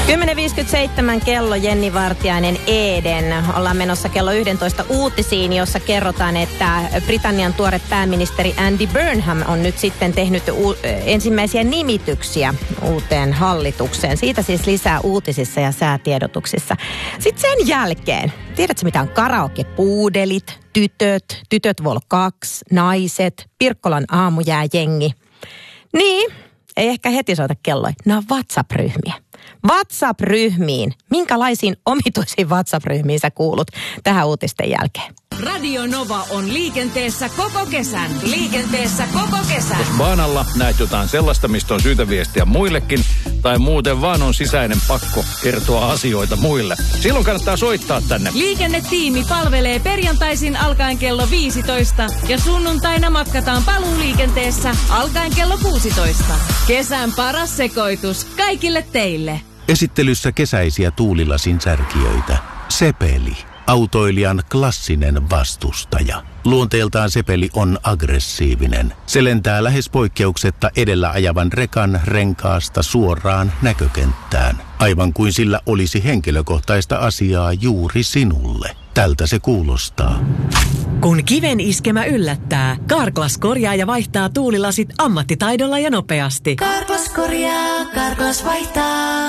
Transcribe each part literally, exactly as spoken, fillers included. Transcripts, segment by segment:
kymmenen viisikymmentäseitsemän kello, Jenni Vartiainen, Eden. Ollaan menossa kello yksitoista uutisiin, jossa kerrotaan, että Britannian tuore pääministeri Andy Burnham on nyt sitten tehnyt u- ensimmäisiä nimityksiä uuteen hallitukseen. Siitä siis lisää uutisissa ja säätiedotuksissa. Sitten sen jälkeen, tiedätkö mitä on karaokepuudelit, tytöt, tytöt vol kaksi, naiset, Pirkkolan aamujääjengi. Niin, ei ehkä heti soita kelloja. Nämä on WhatsApp-ryhmiä. WhatsApp-ryhmiin. Minkälaisiin omituisiin WhatsApp-ryhmiin sä kuulut tähän uutisten jälkeen? Radio Nova on liikenteessä koko kesän. Liikenteessä koko kesän. Jos baanalla näet jotain sellaista, mistä on syytä viestiä muillekin, tai muuten vaan on sisäinen pakko kertoa asioita muille, silloin kannattaa soittaa tänne. Liikennetiimi palvelee perjantaisin alkaen kello viisitoista ja sunnuntaina matkataan paluuliikenteessä alkaen kello kuusitoista. Kesän paras sekoitus kaikille teille. Esittelyssä kesäisiä tuulilasin särkijöitä. Sepeli. Autoilijan klassinen vastustaja. Luonteeltaan Sepeli on aggressiivinen. Se lentää lähes poikkeuksetta edellä ajavan rekan renkaasta suoraan näkökenttään. Aivan kuin sillä olisi henkilökohtaista asiaa juuri sinulle. Tältä se kuulostaa. Kun kiven iskemä yllättää, Carglass korjaa ja vaihtaa tuulilasit ammattitaidolla ja nopeasti. Carglass korjaa, Carglass vaihtaa.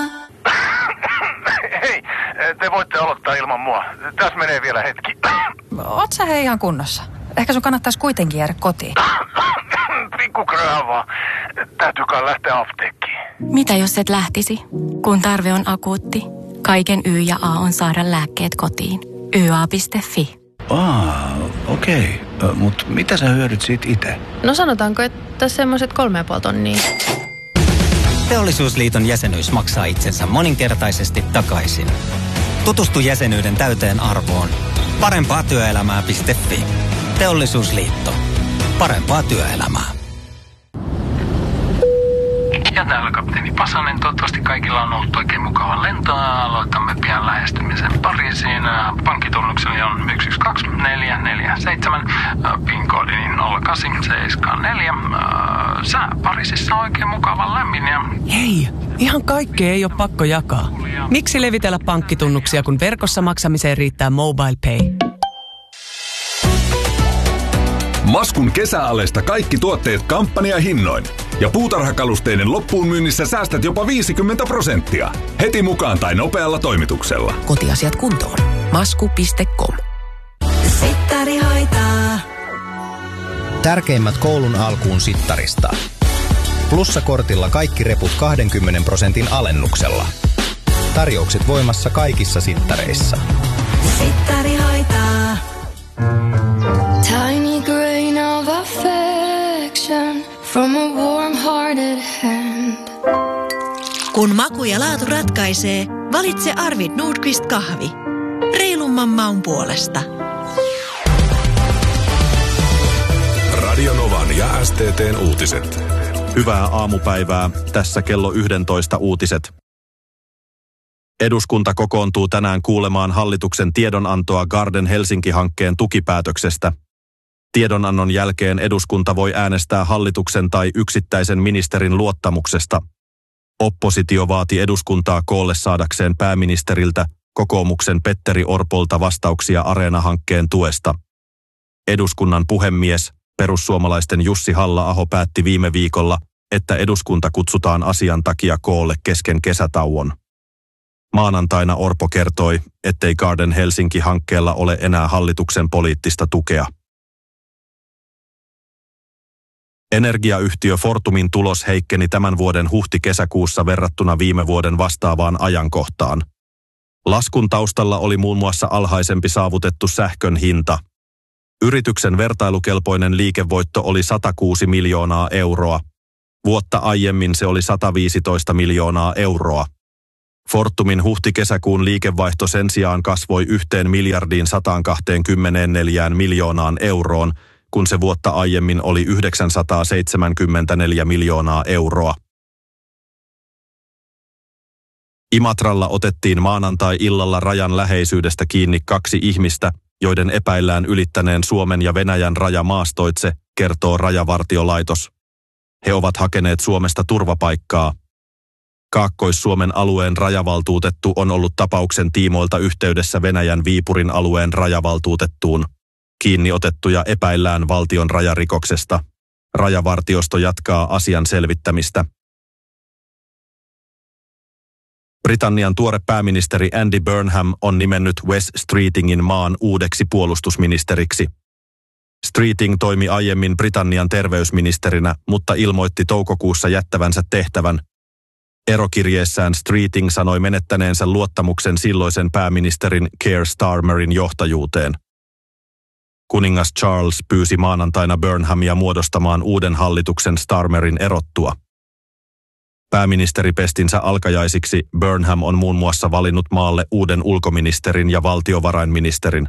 Hei, te voitte aloittaa ilman mua. Tässä menee vielä hetki. Oot sä hei ihan kunnossa? Ehkä sun kannattaisi kuitenkin jäädä kotiin. Pikku kröhä vaan. Täytyy kai lähteä apteekkiin. Mitä jos et lähtisi? Kun tarve on akuutti, kaiken Y ja A on saada lääkkeet kotiin. y a piste f i. Aa, okei. Okay. Mutta mitä sä hyödyt siitä itse? No sanotaanko, että semmoiset kolme ja puoli tonnia. Teollisuusliiton jäsenyys maksaa itsensä moninkertaisesti takaisin. Tutustu jäsenyyden täyteen arvoon. Parempaa työelämää piste f i. Teollisuusliitto. Parempaa työelämää. Ja täällä kapteeni Pasanen. Toivottavasti kaikilla on ollut oikein mukava lentoa. Aloitamme pian lähestymisen Pariisiin. Pankkitunnukseni on yksi yksi kaksi neljä neljä seitsemän. PIN-koodini nolla kahdeksan seitsemän neljä. Sää Pariisissa on oikein mukava lämmin. Ja... Hei, ihan kaikkea ei ole pakko jakaa. Miksi levitellä pankkitunnuksia, kun verkossa maksamiseen riittää MobilePay? Maskun kesäaleista kaikki tuotteet kampanjahinnoin. Ja puutarhakalusteiden loppuun myynnissä säästät jopa viisikymmentä prosenttia. Heti mukaan tai nopealla toimituksella. Kotiasiat kuntoon. masku piste com. Sittari hoitaa. Tärkeimmät koulun alkuun sittarista. Plussakortilla kaikki reput kaksikymmentä prosentin alennuksella. Tarjoukset voimassa kaikissa sittareissa. Sittari hoitaa. Tiny grain of affection from a warm-hearted hand. Kun maku ja laatu ratkaisee, valitse Arvid Nordqvist kahvi. Reilumman maun puolesta. Radio Novan ja S T T:n uutiset. Hyvää aamupäivää. Tässä kello yksitoista uutiset. Eduskunta kokoontuu tänään kuulemaan hallituksen tiedonantoa Garden Helsinki-hankkeen tukipäätöksestä. Tiedonannon jälkeen eduskunta voi äänestää hallituksen tai yksittäisen ministerin luottamuksesta. Oppositio vaati eduskuntaa koolle saadakseen pääministeriltä kokoomuksen Petteri Orpolta vastauksia Areena-hankkeen tuesta. Eduskunnan puhemies, perussuomalaisten Jussi Halla-aho päätti viime viikolla, että eduskunta kutsutaan asian takia koolle kesken kesätauon. Maanantaina Orpo kertoi, ettei Garden Helsinki-hankkeella ole enää hallituksen poliittista tukea. Energiayhtiö Fortumin tulos heikkeni tämän vuoden huhti-kesäkuussa verrattuna viime vuoden vastaavaan ajankohtaan. Laskun taustalla oli muun muassa alhaisempi saavutettu sähkön hinta. Yrityksen vertailukelpoinen liikevoitto oli sata kuusi miljoonaa euroa. Vuotta aiemmin se oli sata viisitoista miljoonaa euroa. Fortumin huhti-kesäkuun liikevaihto sen sijaan kasvoi yhteen miljardiin sata kaksikymmentäneljä miljoonaan euroon, kun se vuotta aiemmin oli yhdeksänsataaseitsemänkymmentäneljä miljoonaa euroa. Imatralla otettiin maanantai-illalla rajan läheisyydestä kiinni kaksi ihmistä, joiden epäillään ylittäneen Suomen ja Venäjän raja maastoitse, kertoo Rajavartiolaitos. He ovat hakeneet Suomesta turvapaikkaa. Kaakkois-Suomen alueen rajavaltuutettu on ollut tapauksen tiimoilta yhteydessä Venäjän Viipurin alueen rajavaltuutettuun. Kiinni otettuja epäillään valtion rajarikoksesta. Rajavartiosto jatkaa asian selvittämistä. Britannian tuore pääministeri Andy Burnham on nimennyt Wes Streetingin maan uudeksi puolustusministeriksi. Streeting toimi aiemmin Britannian terveysministerinä, mutta ilmoitti toukokuussa jättävänsä tehtävän. Erokirjeessään Streeting sanoi menettäneensä luottamuksen silloisen pääministerin Keir Starmerin johtajuuteen. Kuningas Charles pyysi maanantaina Burnhamia muodostamaan uuden hallituksen Starmerin erottua. Pääministeripestinsä alkajaisiksi Burnham on muun muassa valinnut maalle uuden ulkoministerin ja valtiovarainministerin.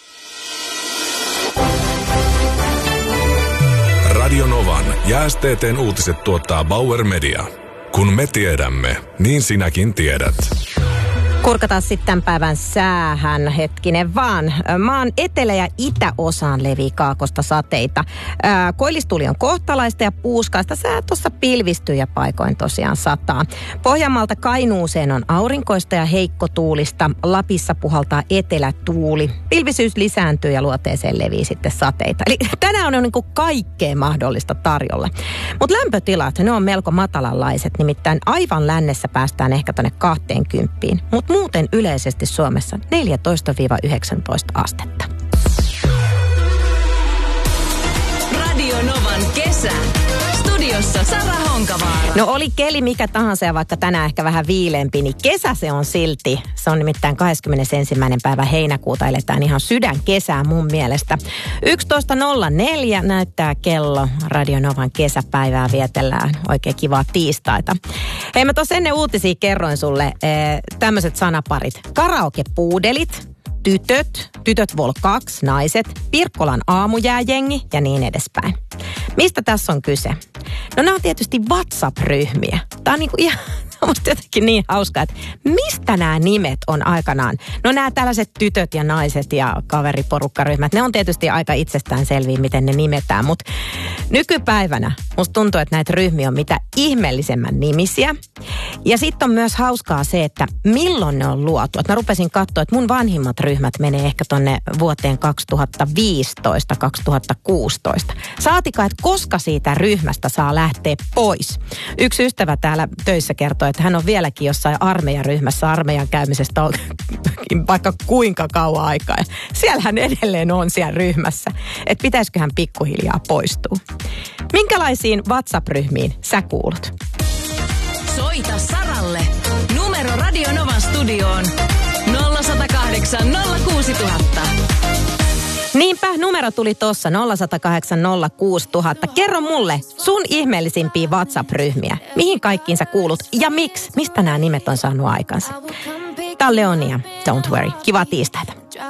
Radio Novan ja S T T:n uutiset tuottaa Bauer Media. Kun me tiedämme, niin sinäkin tiedät. Kurkataan sitten tämän päivän säähän hetkinen vaan. Maan etelä- ja itäosaan levii kaakosta sateita. Ää, koillistuli on kohtalaista ja puuskaista. Sää tuossa pilvistyy ja paikoin tosiaan sataa. Pohjanmaalta Kainuuseen on aurinkoista ja heikkotuulista. Lapissa puhaltaa etelätuuli. Pilvisyys lisääntyy ja luoteeseen levii sitten sateita. Eli tänään on niin kuin kaikkea mahdollista tarjolla. Mutta lämpötilat, ne on melko matalanlaiset. Nimittäin aivan lännessä päästään ehkä tonne kahteenkymppiin. Mutta muuten yleisesti Suomessa neljätoista yhdeksäntoista astetta. Radio Novan kesä. Studiossa Sara Honkavaara. No oli keli mikä tahansa ja vaikka tänään ehkä vähän viileempi, niin kesä se on silti. Se on nimittäin kahdeskymmenesensimmäinen päivä heinäkuuta. Eletään ihan sydänkesää mun mielestä. yksitoista nolla neljä näyttää kello. Radio Novan kesäpäivää vietellään. Oikein kivaa tiistaita. Hei, mä tuossa ennen uutisia kerroin sulle e, tämmöiset sanaparit. Karaoke-puudelit. Tytöt, Tytöt Vol kaksi, naiset, Pirkkolan aamujääjengi ja niin edespäin. Mistä tässä on kyse? No nämä on tietysti WhatsApp-ryhmiä. Tämä on niinku ihan musta jotenkin niin hauskaa, että mistä nämä nimet on aikanaan? No nämä tällaiset tytöt ja naiset ja kaveriporukkaryhmät, ne on tietysti aika itsestäänselviä, miten ne nimetään, mutta nykypäivänä musta tuntuu, että näitä ryhmiä on mitä ihmeellisemmän nimisiä. Ja sitten on myös hauskaa se, että milloin ne on luotu. Et mä rupesin katsoa, että mun vanhimmat ryhmät menee ehkä tonne vuoteen kaksituhattaviisitoista kaksituhattakuusitoista. Saatikaan, että koska siitä ryhmästä saa lähteä pois. Yksi ystävä täällä töissä kertoi, että hän on vieläkin jossain armeijaryhmässä armeijan käymisestä on vaikka kuinka kauan aikaa. Ja siellä hän edelleen on siellä ryhmässä. Että pitäisiköhän pikkuhiljaa poistua. Minkälaisiin WhatsApp-ryhmiin sä kuulut? Soita Saralle. Numero Radio Novan studioon nolla yksi nolla kahdeksan nolla kuusi nolla nolla nolla. Niinpä, numero tuli tossa nolla yksi nolla kahdeksan nolla kuusi nolla nolla nolla. Kerro mulle sun ihmeellisimpiä WhatsApp-ryhmiä. Mihin kaikkiin sä kuulut ja miksi? Mistä nämä nimet on saanut aikansa? Tää on Leonia. Don't worry. Kiva tiistaita.